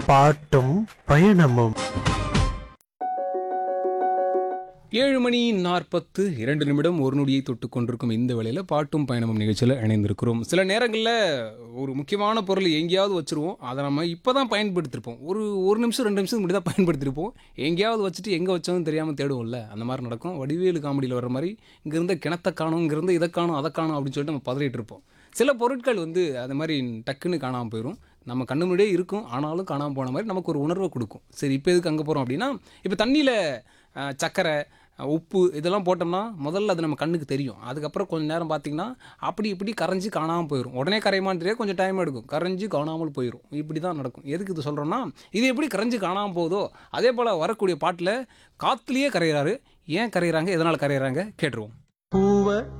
பாட்டும் பயணமும். 7:42 ஒரு நொடியை தொட்டு கொண்டிருக்கும் இந்த வேளையில் பாட்டும் பயணமும் நிகழ்ச்சியில் இணைந்திருக்கிறோம். சில நேரங்களில் ஒரு முக்கியமான பொருள் எங்கேயாவது வச்சுருவோம். அதை நம்ம இப்போ தான் பயன்படுத்தியிருப்போம். ஒரு நிமிஷம் 2 நிமிஷம் இப்படி தான் பயன்படுத்தியிருப்போம். எங்கேயாவது வச்சுட்டு எங்கே வச்சோன்னு தெரியாமல் தேடுவோம்ல, அந்த மாதிரி நடக்கும். வடிவேலு காமெடியில் வர்ற மாதிரி இங்கேருந்த கிணத்தை காணும், இங்கேருந்து இதை காணும், அதை காணும் அப்படின்னு சொல்லிட்டு நம்ம பதறிட்டு இருப்போம். சில பொருட்கள் அது மாதிரி டக்குன்னு காணாமல் போயிடும். நம்ம கண்ணு முன்னாடியே இருக்கும், ஆனாலும் காணாமல் போன மாதிரி நமக்கு ஒரு உணர்வை கொடுக்கும். சரி, இப்போ எதுக்கு அங்கே போகிறோம் அப்படின்னா, இப்போ தண்ணியில் சர்க்கரை, உப்பு இதெல்லாம் போட்டோம்னா முதல்ல அது நம்ம கண்ணுக்கு தெரியும். அதுக்கப்புறம் கொஞ்சம் நேரம் பார்த்திங்கன்னா அப்படி இப்படி கரைஞ்சி காணாமல் போயிடும். உடனே கரையுமான்னு தெரியாது, கொஞ்சம் டைம் எடுக்கும். கரைஞ்சி காணாமல் போயிடும். இப்படி தான் நடக்கும். எதுக்கு இது சொல்கிறோன்னா, இது எப்படி கரைஞ்சி காணாமல் போகுதோ அதே போல் வரக்கூடிய பாட்டில் காற்றுலேயே கரைகிறாரு. ஏன் கரைகிறாங்க, எதனால் கரைகிறாங்க கேட்டுருவோம். பூவ